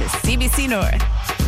is CBC North.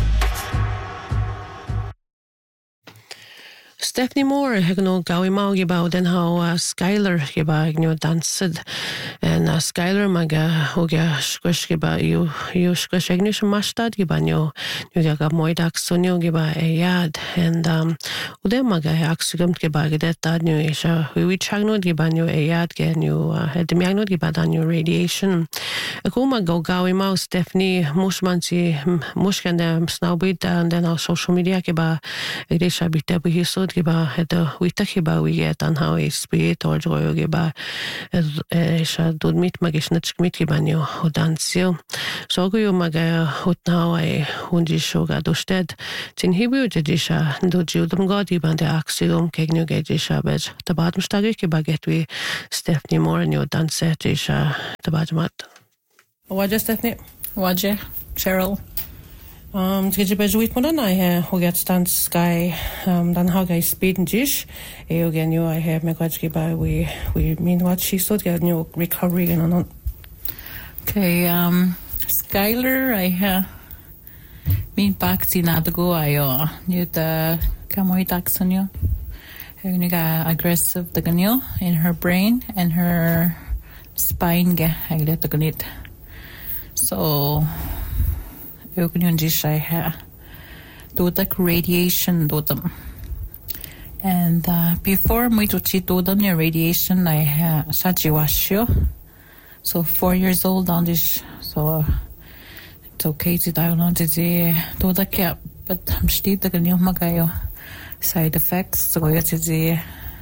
Stephanie Moore hegno gawi mau giba den how Skylar giba gnu dansed and Skylar maga hoga squish giba you squish ignition mastad giba nyo ga moidak sonyo giba yad and ude maga aksugam giba gedetta nyo isha we chagno giba nyo yad ge nyo demiagno giba dan nyo radiation akuma go gawi mau Stephanie mushmansi mushkande snowbit and then on social media giba idesha bitte bihisod giba heda witachiba wiget an how is spirit or joy giba isha dudmit magishnach mit giba nyo hodancio so go yo maga hotnao ai hundi shoga dosted tin hibu jedisha do judum godi bande axiom kegnu gedisha bej tabadm stage giba getwi Stephanie Moore nyo danse isha tabadmat Waja Stephanie Waja Cheryl Tgej bejuit mo na I hoget stand sky dan haga speeden dish again you I have me gwajki ba we mean what she said get new recovery and on Okay Skylar I have mean back tinadago ayo new the kamoy taxonyo Huniga aggressive the ganyo in her brain and her spine ga aglet the ganit so eu kunyon disha ha dodak radiation dodam and before me to chi dodam your radiation I ha sajiwashyo so 4 years old on this so it's okay to die on to the dodak ya but I'm still the ganyo magayo side effects so it's the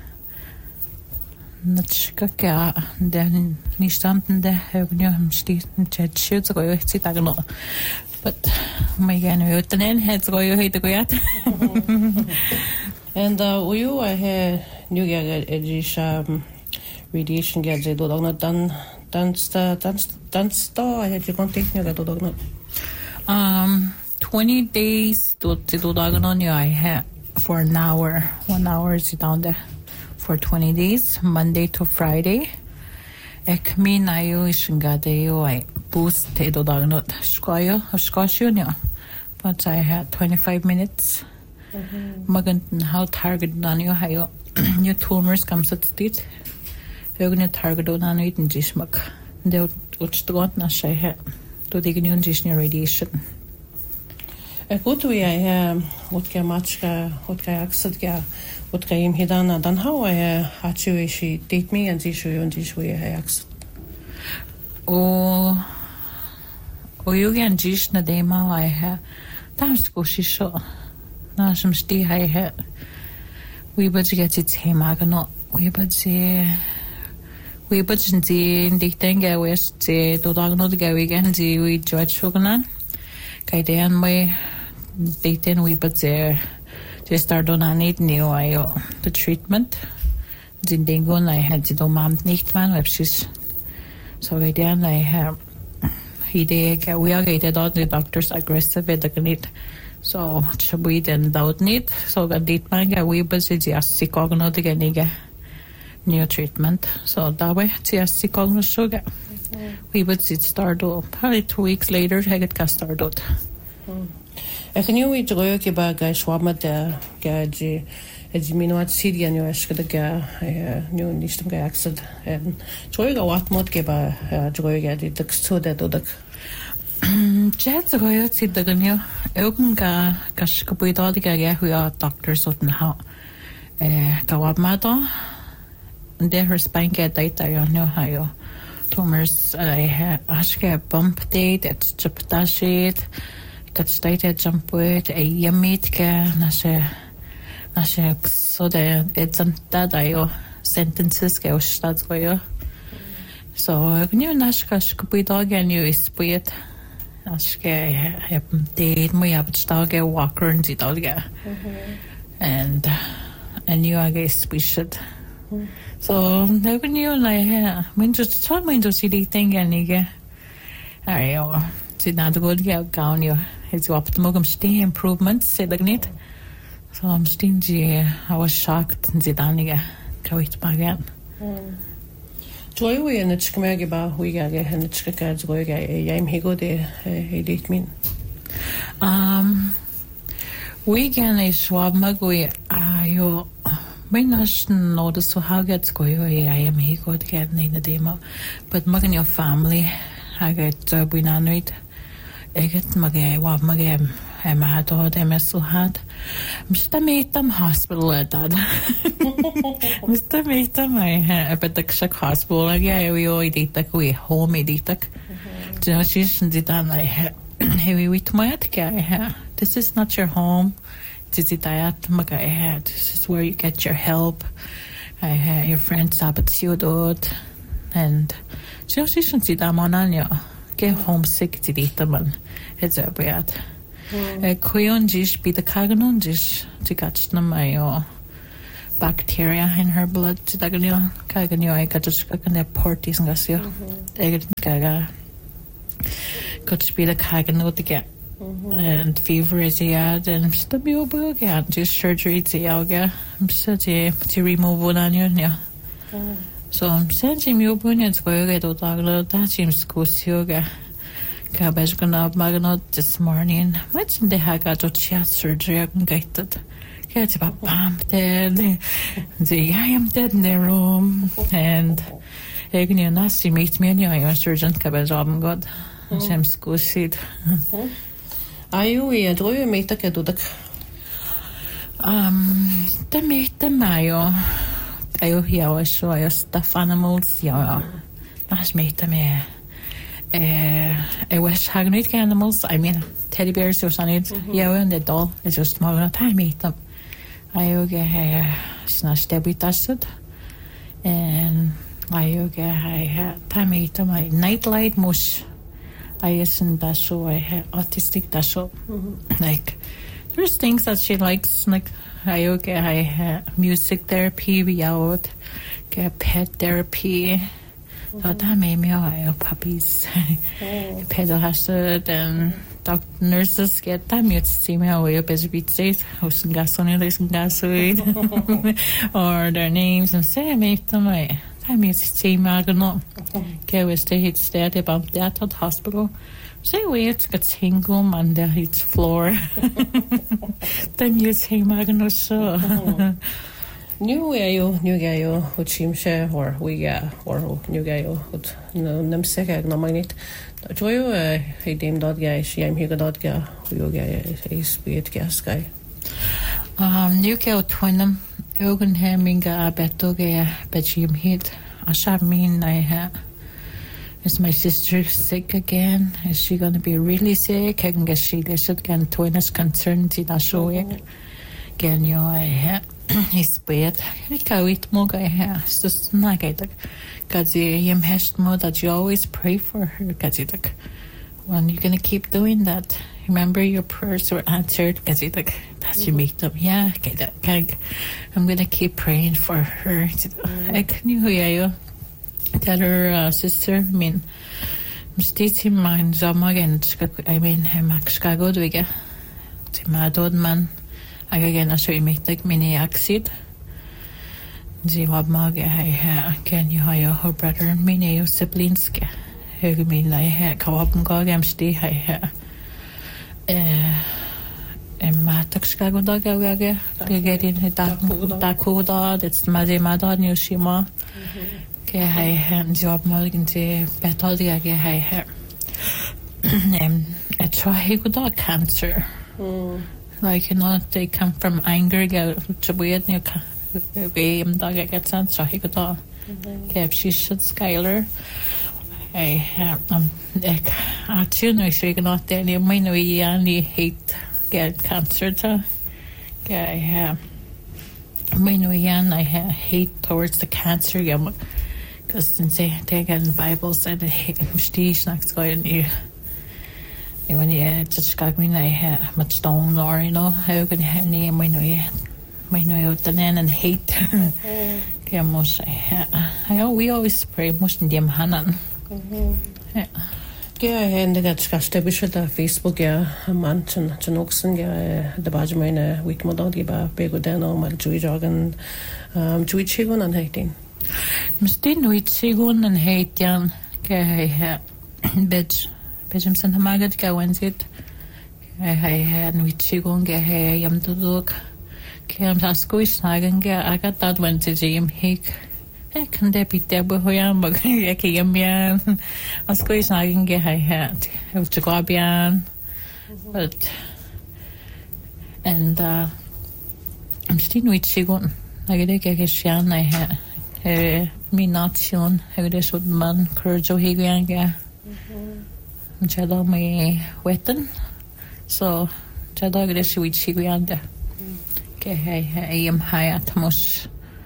nachka kya then nistamtende eu kunyo I'm still chat shoot so it's itagno but my gan utenen heads go you hate the goyat and you I had new edisha radiation get do dogna dance I had you contact new do dogna 20 days to dogna you I had for an hour 1 hour is down there for 20 days Monday to Friday ekmi nayo ishingadeyo I boost te do dagnot skasyo but I had 25 minutes magan how target nanyo hayo new tumors comes at state yogne target nanyo itin jishmak de utstgot na shay to dignion jishni radiation Gut wie I utka matchka utka aksadga utka im hidana dan how I had you she date me and issue and issue I asked o yugen jish na dema I ha tamsko shisho na shmsti I ha we budge get it hemagano we budge ndi diktenga west do dagno de gawigen di we judge hoganan kaidean mai dikten we budge just start on an it new I the treatment zindingon I had do mamt nicht man websis so again I have we are getting out the doctors aggressive with the need so we then doubt need so that did manga we busy just sick ogno the geniga new treatment so that way just sick ogno sugar we would start probably 2 weeks later I get started can you we go ki ba ga shwama da ga ji minwat Syrian you ask the ga new nistum ga accident and joy ga wat mod ke ba joy ga the so that the Jets go out sit the ganyo eukun ga kashkapuida the ga who are doctors on how kawab mato and there her spine get data you know how tumors ashke bump date it's chaptashit got stated jump with a yamit ka nashe so the it's that I sentences go start go so you nashkash kupuida again you is put ashke date my abstage walker and it all and you I guess we should so when you like when just try me to see the thing and you I did not go get down you it's optimum stay improvements said like it so I'm stingy I was shocked and zidaniga kawit bagan Joy we and it's come about we got a hand it's got joy I'm he go there he did mean We can a swab magui. You may not notice how gets going. I am he got getting in the demo, but mugging your family. I get we nanuit. I get magay wab magam. I'm a dog. I'm so hard. Mr. Made them hospital at that. Mr. Made them I but the sick hospital. Yeah, we all eat like we home eat like. She's did I heavy with my guy. This is not your home. This is This is where you get your help. Your friends sabbat you dot, and she shouldn't see them on you. Get homesick to eat them and it's a bad. Koyon jish be the kaganon jish to catch them my bacteria in her blood to daganyo kaganyo. I got just a porties and gasio. I get gaga. Got to be the kagano to get. And fever is and I'm still be over again. Just surgery to yoga. I'm such to remove one on you. So I'm sending you when it's going to get out that seems to yoga. Cabbage gonna magnot this morning. Much in the haga to chat surgery. I can get it. Get about bam dead. I am dead in the room. And I can nasty meet me and your surgeon cabbage on God. I'm scusid. Are you a droy meet a caduc? The meet the mayo. I hear so I stuff animals. Yeah, that's meet me. I wish Hagnate animals. I mean, teddy bears or something. Yeah, and the doll is just small enough. I meet them. I get snatch Debbie dusted. And I get time eat them. I nightlight mush. I isn't that show. I have autistic that show. Like, there's things that she likes. Like, I have music therapy. We out get pet therapy. So that made me puppies. Pet hazard and doctor nurses get that mute see me away up as we say, who's gasoline, or their names and say I made them. I mean, see Magno. Get with the hit state about that at hospital. Say, wait, got single and it's floor. Then you say Magno, so. New gayo, which seems or we or new gayo, what no namsek, no minute. Joy, a dame dot guy, she am here dot guy, you guy, a spirit gas guy. New gayo twinum. Ogan Hemminga Betoga Betchim hit. I shall mean I have. Is my sister sick again? Is she going to be really sick? I can guess she should get twinus concerned in a show. Can you? I have his bed. I can't wait more. I have. It's just not like because you have more that you always pray for her. Because like, when you're going to keep doing that. Remember your prayers were answered because that's you make them. Yeah, I'm gonna keep praying for her. I can tell her sister. I mean, I'm stating mine. I mean, I'm Chicago. Do we get? My dad man. I again. I show you make like mini acid. The wabmag. I can you hire her brother? Mini siblings. I mean, I had kawabm gagam stay. I had. Matak Chicago dog, I get in Dakoda, it's Madamada, New Shima. I had job mulligan to Betody, I have. I try dog cancer. Like, they come from anger, go to weird new game dog, I get sent, so he could dog. She should Skylar. I have I sure not tell you my no only hate get cancer to I have my no I have hate towards the cancer because since they get in Bible said stage next going you when you just got me I have much stone or how can have name my no out the then and hate most we always pray most in them Hanan. Yeah, and I got Skastabisha Facebook, a month and Oxen, the Bajamina, with Modogiba, Begodeno, Magjuijogan, Juichigon and hating. Mstin with Sigun and Haitian, Bedjamson Hamagat, Gawensit, Nuit chigon ge yam to look. Cam squish nagan ge I got that one to Jim Hick. Can there be there with him? But Yakiamian. I squish nagan ge I had. It was Jacobian. But and I'm still nuit chigon. I get a shan I had. Me not shown. I would have man courage of Higganga. Chadog my weapon. So Chadog is sweet Shiguanda. Okay, I am high at most.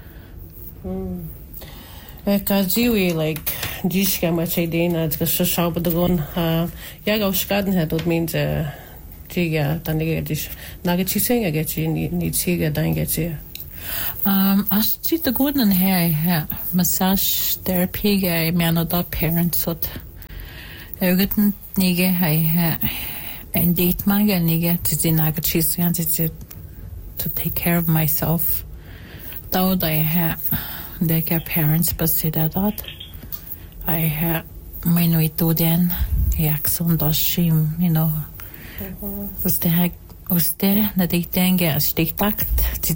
Kaziwi like Jishka Machadina, the Shashab the gun. Yago Skadenhead would mean the Jiga, Tanigadish. Nagachi sing, I get you need Siga, then get you. As to the good and hair, massage therapy, I man of parents. I wouldn't nigga, I and date my nigga to the Nagachis wanted to take care of myself. Though I had their parents, but said that I had my way to then, Yaxon does shame, was there that they then get a stick tact to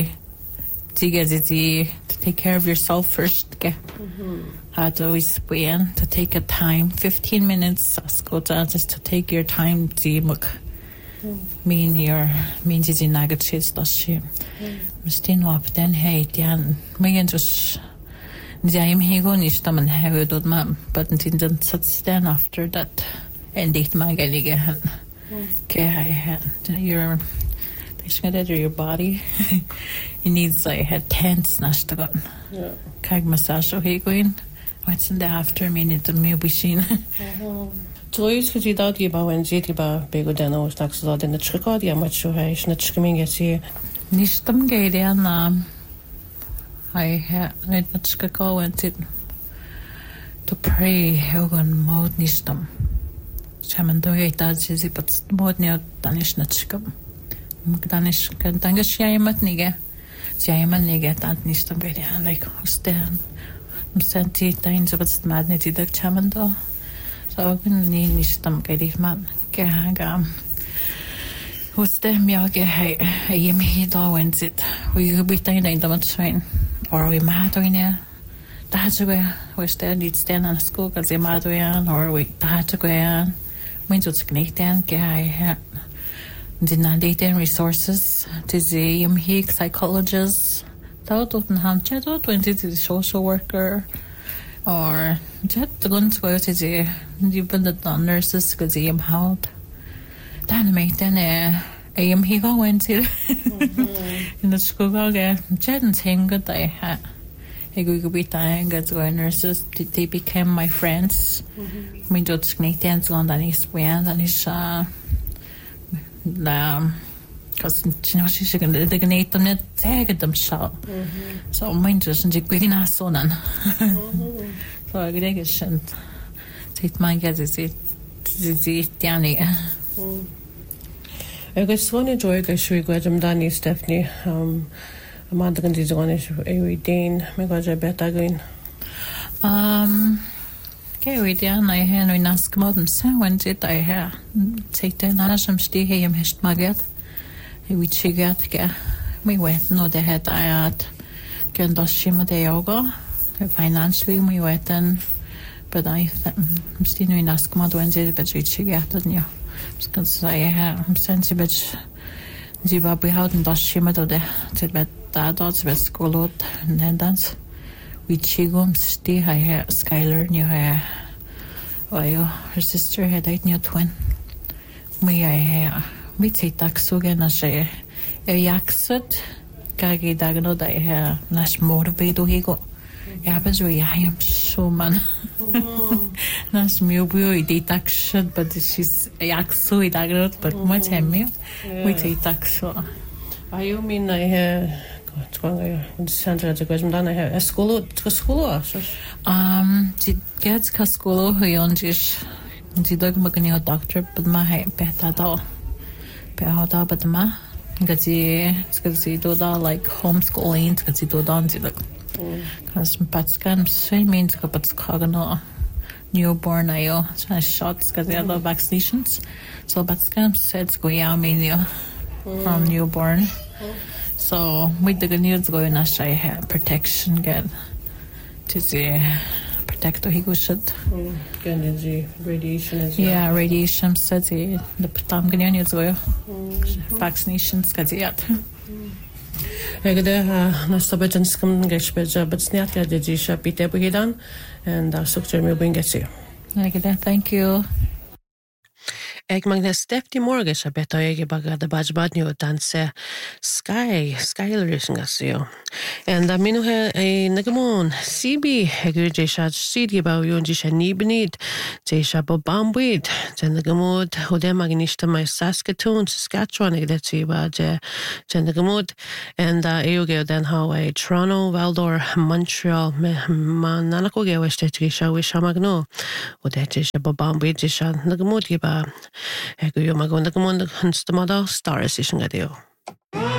take care of yourself first. I'd always plan to take a time, 15 minutes, just to take your time to look. Means in Nagachis does she. Mustin up then, hey, Dan, Megan just. I'm Hegonish, and have it ma'am, but didn't sit then after that. And date my again. Okay, I had your. Your body. It needs like had tense nashtagon. Kag massage okay going. What's in the after minute the meal machine? Troyes could you doubt you about when Zetiba Bego Dano was taxed out in the Tricodia, much so I snatch coming at here. Nishtam Gadian I had not Chicago went it to pray Hogan mode Nishtam. Shaman do it as but more near Danish Natchicum. Danish can tangish Yamat nigga. Yaman nigga, that Nistam Gadian like who's there. Senti times of its madness, the chamando. So I can need Nistam Gadi man. Gahagam. Who's there? Miage, hey, Yemi wins it. We could be tiny the much train. Or we madwin. That's where we're standing on a school because they madwin, or we that's where means what's connected. Gay. The non-dating resources to the Yimhik psychologists, Tautotenham Chat went to the social worker, or Jet the guns were to the nurses because the Yimhout. Then make then a Yimhik went to in the school again. Jet and saying good I had. I could be dying as nurses, they became my friends. We don't sneak dance on his band and his because she's going to dignate them net take them shot. So mine just quick in our son. So I get take my guess is Danny. I guess one enjoy I should go to Danny Stephanie. Amanda can do one issue every day. My God, I bet going. Okay, we done. I had no ask about them. So when did I have take the nation stay here? I'm hist maget. We chigat get me wet. No, they had I had can do shima de yoga. Financially, we wet and but I'm still no ask about when did but we chigat and yeah. Because I have sensible. Zimbabwe had and do shima do the to bet that that's best school out and then dance. We chigum stay high Skylar new hair. Well, her sister had a new twin. We take taxu again as a yaxet. Gaggy dagno that I have Nash motivated he go. Yabbas we I am so man. Nash mubu detaxed, but she's a yaxu dagno, but much hemmy. We take taxu. I mean I have. Center at the question done. I have a school to school. Did get school who on this did a doctor, but my better doll. Better, but ma got the do that like homeschooling, got the do down to the because Patscan same means but Cogano newborn ayo shots because they have vaccinations. So that's kind of said go from newborn. So with the news going to say protection get to the protect he should. Radiation. Yeah, radiation says the tam gonna news go vaccinations because yet. Na sabajanskam geshbeja but sniat ga jisha pite bugidan and sukter me bingeti. Thank you. Eg magne stefti morges a beta ege baga da bajbadnyo danse Skyler isngasio. And minu he nagamon CB egu jesha sidi ba yon jesha nibnid jesha bobambwid jen nagamod hode magnishta my Saskatchewan egdeti ba jen nagamod and euge den how Toronto, Val-d'Or, Montreal mananako ge weste jesha wisha magno hode jesha bobambwid jesha nagamod ba Ego yo magonda kumonda kunstamada stars ishingadio.